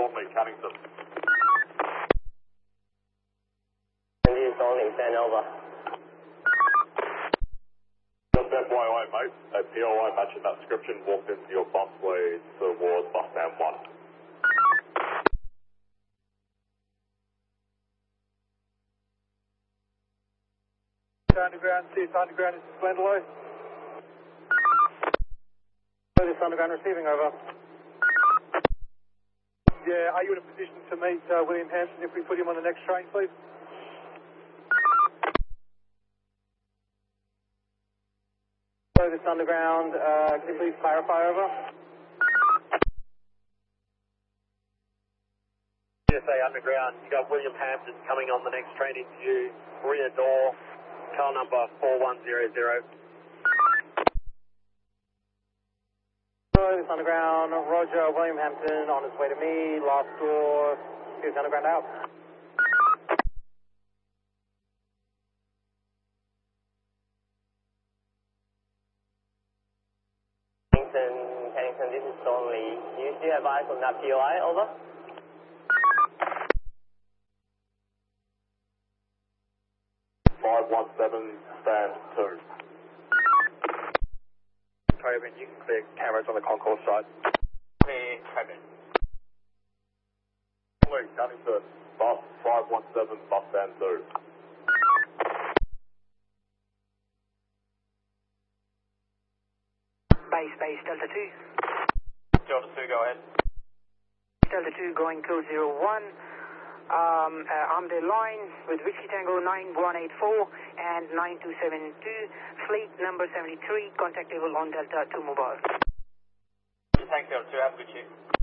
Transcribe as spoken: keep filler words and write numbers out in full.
Thornley, Cannington. Indy Thornley, ten over. Just F Y I, mate. A P O I matching that description walked into your busway towards bus stand one. Underground, see it's underground, it's Glendalough. This underground receiving, over. Yeah, are you in a position to meet uh, William Hampton if we put him on the next train, please? So this underground, uh, can you please clarify, over? G S A underground, you got William Hampton coming on the next train into you, rear door, car number four one zero zero. This underground, Roger, William Hampton on his way to me, last door, here's underground out. Cannington, Cannington, this is Thornley. Do you still have eyes on that P O I, over? five one seven, stand two. Coben, you can clear cameras on the concourse side. Clear, Coben. Thornley, Cannington, bus five one seven, bus stand two. Base, base, Delta two. Delta two, go ahead. Delta two going close zero one. Um, uh, on the line with Whiskey Tango nine one eight four and nine two seven two, fleet number seventy-three, contactable on Delta two mobile. Thanks, Delta two, have a good shift.